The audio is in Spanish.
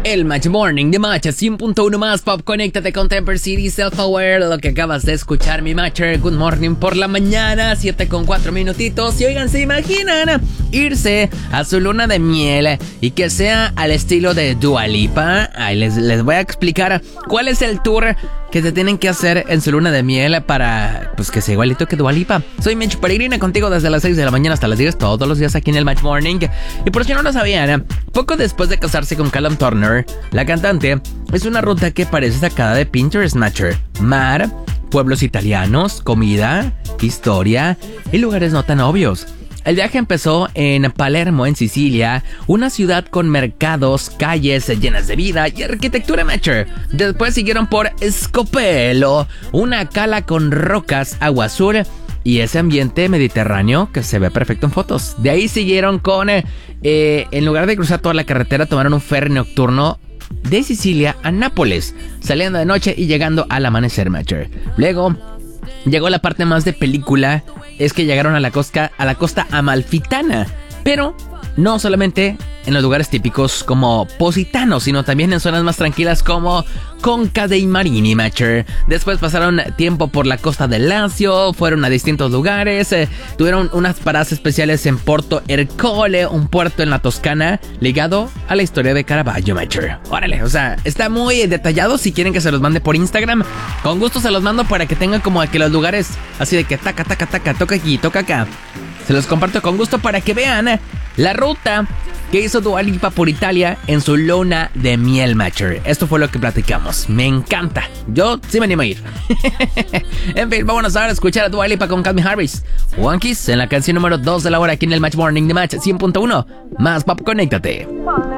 El Match Morning de Match 100.1 más Pop. Conéctate con Temper City, Self-Aware. Lo que acabas de escuchar, mi Matcher. Good morning por la mañana, 7:04 minutitos. Y oigan, ¿se imaginan irse a su luna de miel y que sea al estilo de Dua Lipa? Ay, les voy a explicar cuál es el tour que se tienen que hacer en su luna de miel para, pues, que sea igualito que Dua Lipa. Soy Mitch Peregrina, contigo desde las 6 de la mañana hasta las 10, todos los días aquí en el Match Morning. Y por si no lo sabían, poco después de casarse con Callum Turner, la cantante, es una ruta que parece sacada de Pinterest, Matcher. Mar, pueblos italianos, comida, historia y lugares no tan obvios. El viaje empezó en Palermo, en Sicilia, una ciudad con mercados, calles llenas de vida y arquitectura, Matcher. Después siguieron por Scopelo, una cala con rocas, agua azul y ese ambiente mediterráneo que se ve perfecto en fotos. De ahí siguieron con, en lugar de cruzar toda la carretera, tomaron un ferry nocturno de Sicilia a Nápoles, saliendo de noche y llegando al amanecer, Matcher. Luego llegó la parte más de película, es que llegaron a la costa amalfitana, pero no solamente en los lugares típicos como Positano, sino también en zonas más tranquilas como Conca dei Marini, Matcher. Después pasaron tiempo por la costa del Lacio, fueron a distintos lugares, tuvieron unas paradas especiales en Porto Ercole, un puerto en la Toscana ligado a la historia de Caravaggio, Matcher. Órale, o sea, está muy detallado. Si quieren que se los mande por Instagram, con gusto se los mando para que tengan como que los lugares así de que taca, taca, taca, toca aquí, toca acá. Se los comparto con gusto para que vean la ruta que hizo Dua Lipa por Italia en su luna de miel, Matcher. Esto fue lo que platicamos. Me encanta. Yo sí me animo a ir. En fin, vámonos ahora a escuchar a Dua Lipa con Calvin Harris. One Kiss en la canción número 2 de la hora aquí en el Match Morning de Match 100.1. Más Pop, conéctate.